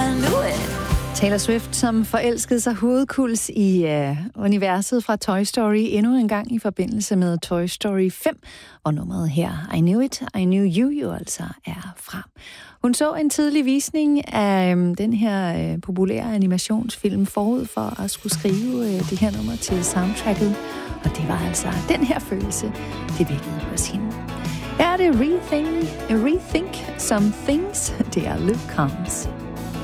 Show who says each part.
Speaker 1: Taylor Swift, som forelskede sig hovedkuls i universet fra Toy Story endnu en gang i forbindelse med Toy Story 5, og nummeret her, I Knew It, I Knew You, jo altså er fra. Hun så en tidlig visning af den her populære animationsfilm forud for at skulle skrive det her nummer til soundtracket, og det var altså den her følelse, det virkede hos hende. Her er det Rethink Some Things, det er Luke Combs.